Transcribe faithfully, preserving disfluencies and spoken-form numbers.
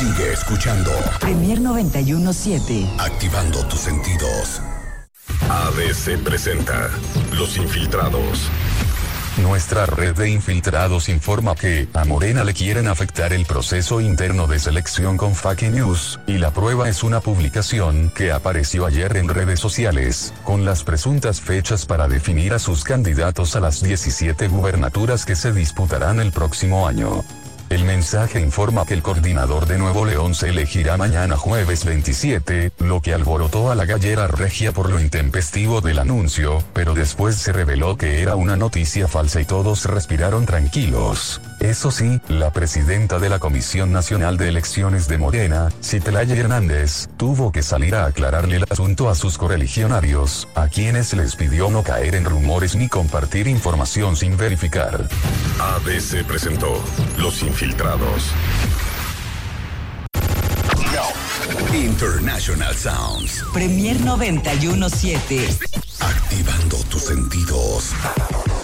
Sigue escuchando Premier noventa y uno siete. Activando tus sentidos. A B C presenta Los Infiltrados. Nuestra red de infiltrados informa que a Morena le quieren afectar el proceso interno de selección con fake news, y la prueba es una publicación que apareció ayer en redes sociales, con las presuntas fechas para definir a sus candidatos a las diecisiete gubernaturas que se disputarán el próximo año. El mensaje informa que el coordinador de Nuevo León se elegirá mañana jueves veintisiete, lo que alborotó a la gallera regia por lo intempestivo del anuncio, pero después se reveló que era una noticia falsa y todos respiraron tranquilos. Eso sí, la presidenta de la Comisión Nacional de Elecciones de Morena, Citlali Hernández, tuvo que salir a aclararle el asunto a sus correligionarios, a quienes les pidió no caer en rumores ni compartir información sin verificar. A B C presentó Los Infiltrados. International Sounds. Premier noventa y uno siete. Activando tus sentidos.